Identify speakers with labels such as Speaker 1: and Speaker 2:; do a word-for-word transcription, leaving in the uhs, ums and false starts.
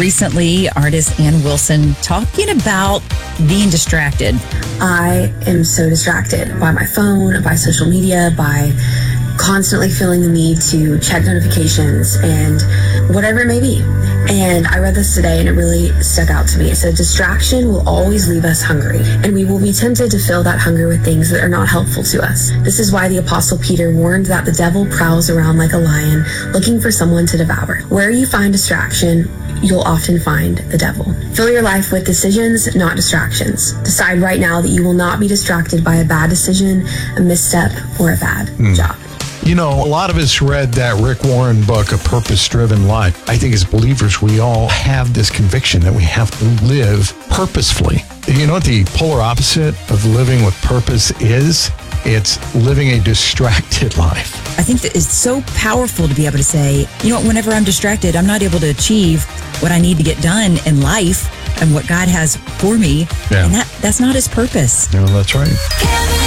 Speaker 1: recently, artist Ann Wilson talking about being distracted.
Speaker 2: I am so distracted by my phone, by social media, by constantly feeling the need to check notifications and whatever it may be. And I read this today and it really stuck out to me. It said, distraction will always leave us hungry, and we will be tempted to fill that hunger with things that are not helpful to us. This is why the Apostle Peter warned that the devil prowls around like a lion looking for someone to devour. Where you find distraction, you'll often find the devil. Fill your life with decisions, not distractions. Decide right now that you will not be distracted by a bad decision, a misstep, or a bad mm. job.
Speaker 3: You know, a lot of us read that Rick Warren book, A Purpose-Driven Life. I think as believers, we all have this conviction that we have to live purposefully. You know what the polar opposite of living with purpose is? It's living a distracted life.
Speaker 1: I think that it's so powerful to be able to say, you know what, whenever I'm distracted, I'm not able to achieve what I need to get done in life and what God has for me.
Speaker 3: Yeah.
Speaker 1: And that, that's not his purpose.
Speaker 3: No, that's right.